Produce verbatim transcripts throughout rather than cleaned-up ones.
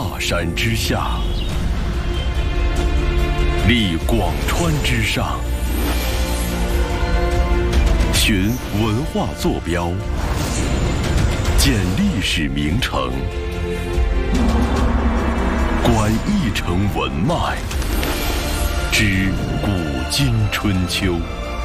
大山之下，立广川之上，寻文化坐标，鉴历史名城，观一城文脉，知古今春秋。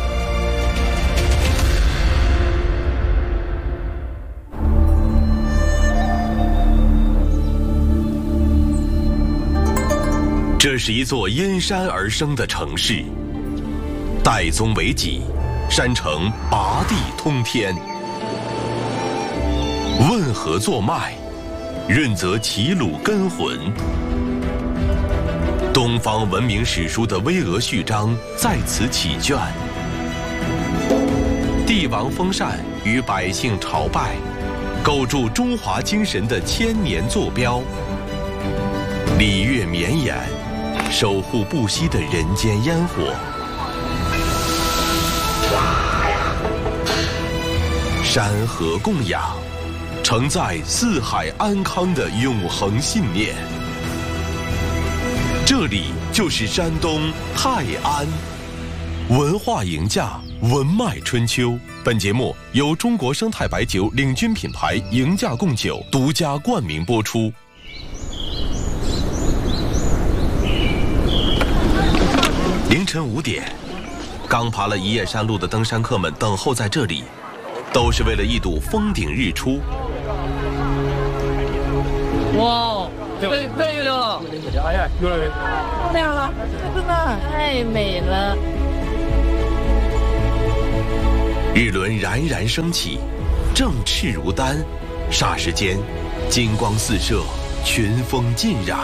这是一座因山而生的城市，岱宗为脊，山城拔地通天；汶河作脉，润泽齐鲁根魂。东方文明史书的巍峨序章在此起卷，帝王封禅与百姓朝拜，构筑中华精神的千年坐标。礼乐绵延，守护不息的人间烟火。山河供养，承载四海安康的永恒信念。这里就是山东泰安。文化赢家，文脉春秋。本节目由中国生态白酒领军品牌赢家贡酒独家冠名播出。凌晨五点，刚爬了一夜山路的登山客们等候在这里，都是为了一睹峰顶日出。 哇，对对月亮了！哎呀，越来越漂亮了，真的太美了。 日轮冉冉升起，正赤如丹，霎时间，金光四射，群峰尽染。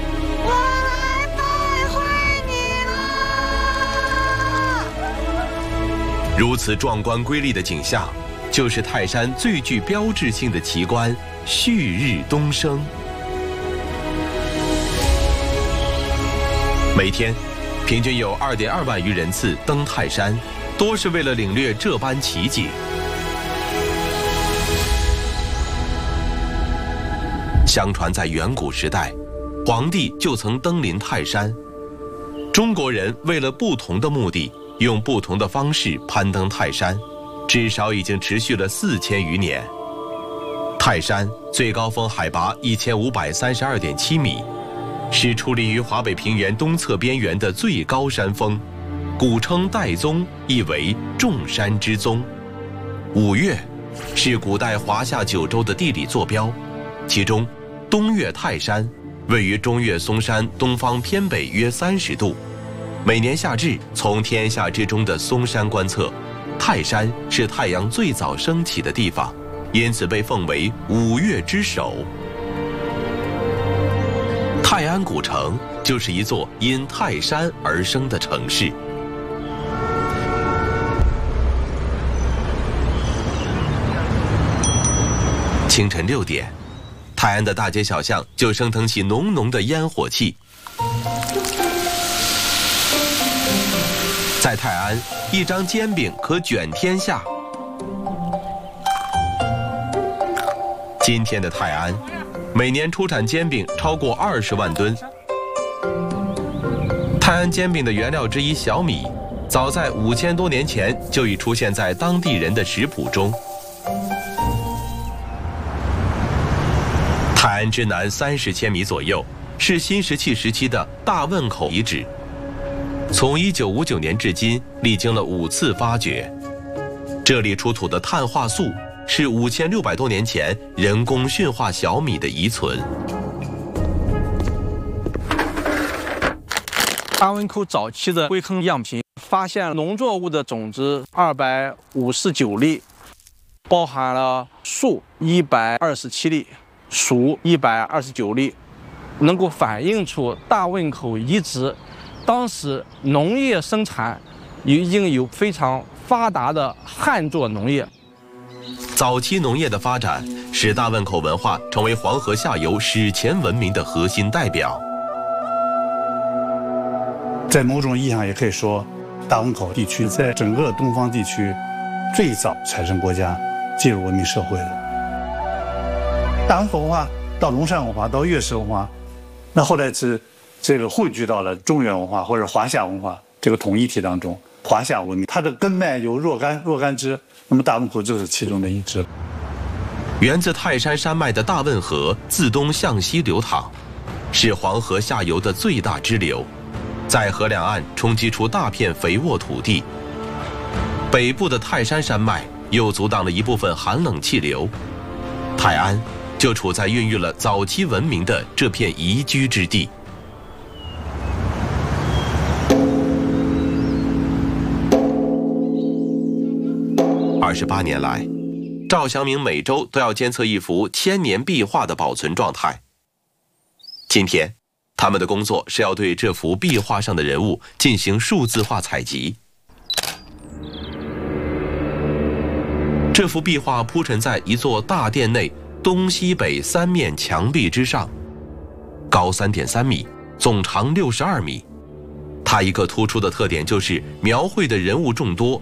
如此壮观瑰丽的景象，就是泰山最具标志性的奇观——旭日东升。每天，平均有 二点二万余人次登泰山，多是为了领略这般奇景。相传在远古时代，皇帝就曾登临泰山。中国人为了不同的目的，用不同的方式攀登泰山，至少已经持续了四千余年。泰山最高峰海拔一千五百三十二点七米，是矗立于华北平原东侧边缘的最高山峰，古称岱宗，意为众山之宗。五岳是古代华夏九州的地理坐标，其中东岳泰山位于中岳嵩山东方偏北约三十度。每年夏至，从天下之中的嵩山观测，泰山是太阳最早升起的地方，因此被奉为五岳之首。泰安古城就是一座因泰山而生的城市。清晨六点，泰安的大街小巷就升腾起浓浓的烟火气。在泰安，一张煎饼可卷天下。今天的泰安，每年出产煎饼超过二十万吨。泰安煎饼的原料之一小米，早在五千多年前就已出现在当地人的食谱中。泰安之南三十千米左右，是新石器时期的大汶口遗址。从一九五九年至今，历经了五次发掘。这里出土的碳化素是五千六百多年前人工驯化小米的遗存。 大汶口早期的灰坑样品发现农作物的种子二百五十九粒，包含了树一百二十七粒，薯一百二十九粒，能够反映出大汶口遗址当时农业生产已经有非常发达的旱作农业。 早期农业的发展使大汶口文化成为黄河下游史前文明的核心代表。 在某种意义上也可以说，大汶口地区在整个东方地区最早产生国家、进入文明社会的。大汶口文化到龙山文化到岳氏文化， 那后来是这个汇聚到了中原文化或者华夏文化这个统一体当中。华夏文明它的根脉有若干若干支，那么大汶口就是其中的一支。 源自泰山山脉的大汶河自东向西流淌，是黄河下游的最大支流，在河两岸冲击出大片肥沃土地。北部的泰山山脉又阻挡了一部分寒冷气流，泰安就处在孕育了早期文明的这片宜居之地。二十八年来，赵祥明每周都要监测一幅千年壁画的保存状态。今天，他们的工作是要对这幅壁画上的人物进行数字化采集。这幅壁画铺陈在一座大殿内东西北三面墙壁之上，高三点三米，总长六十二米。它一个突出的特点就是描绘的人物众多。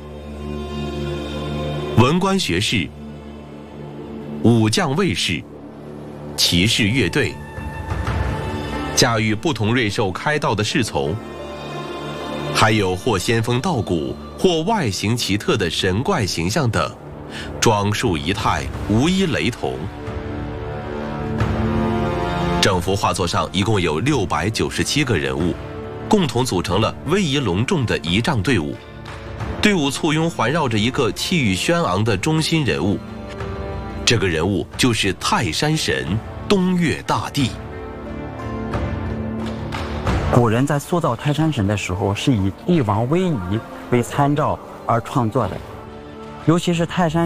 文官学士、武将卫士、骑士乐队，驾驭不同瑞兽开道的侍从，还有或仙风道骨、或外形奇特的神怪形象等，装束仪态无一雷同。整幅画作上一共有六百九十七个人物，共同组成了威仪隆重的仪仗队伍。队伍簇拥环绕着一个气宇轩昂的中心人物，这个人物就是泰山神东岳大帝。 古人在塑造泰山神的时候，是以帝王威仪为参照而创作的，尤其是泰山